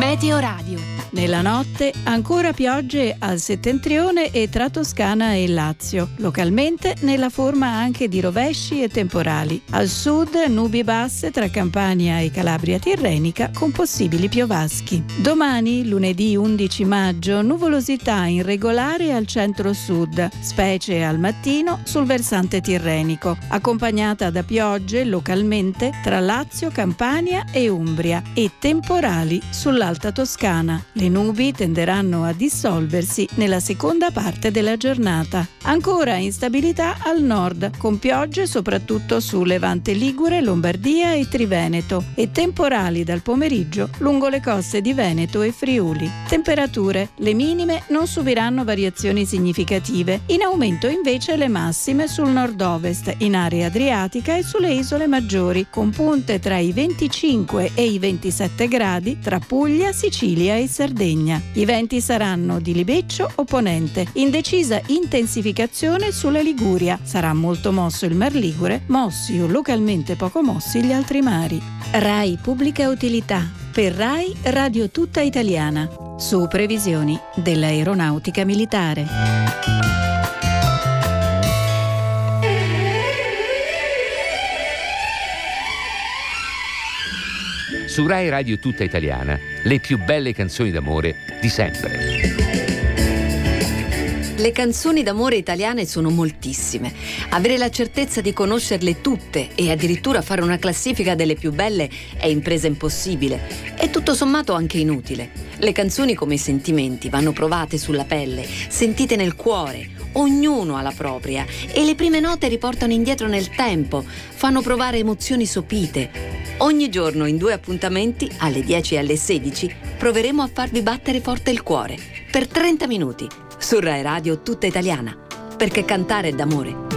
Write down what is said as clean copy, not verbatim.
Meteo Radio. Nella notte ancora piogge al settentrione e tra Toscana e Lazio, localmente nella forma anche di rovesci e temporali. Al sud nubi basse tra Campania e Calabria tirrenica con possibili piovaschi. Domani, lunedì 11 maggio, nuvolosità irregolare al centro-sud, specie al mattino sul versante tirrenico, accompagnata da piogge localmente tra Lazio, Campania e Umbria e temporali sull'Alta Toscana. Le nubi tenderanno a dissolversi nella seconda parte della giornata. Ancora instabilità al nord, con piogge soprattutto su Levante Ligure, Lombardia e Triveneto e temporali dal pomeriggio lungo le coste di Veneto e Friuli. Temperature: le minime non subiranno variazioni significative, in aumento invece le massime sul nord-ovest, in area adriatica e sulle isole maggiori, con punte tra i 25 e i 27 gradi tra Puglia, Sicilia e Sardegna. I venti saranno di libeccio o ponente, in decisa intensificazione sulla Liguria. Sarà molto mosso il Mar Ligure, mossi o localmente poco mossi gli altri mari. RAI Pubblica Utilità. Per RAI Radio Tutta Italiana. Su previsioni dell'Aeronautica Militare. Su RAI Radio Tutta Italiana, le più belle canzoni d'amore di sempre. Le canzoni d'amore italiane sono moltissime. Avere la certezza di conoscerle tutte e addirittura fare una classifica delle più belle è impresa impossibile e tutto sommato anche inutile. Le canzoni come i sentimenti vanno provate sulla pelle, sentite nel cuore. Ognuno ha la propria e le prime note riportano indietro nel tempo, fanno provare emozioni sopite. Ogni giorno in 2 appuntamenti, alle 10 e alle 16, proveremo a farvi battere forte il cuore per 30 minuti su RAI Radio Tutta Italiana, perché cantare è d'amore.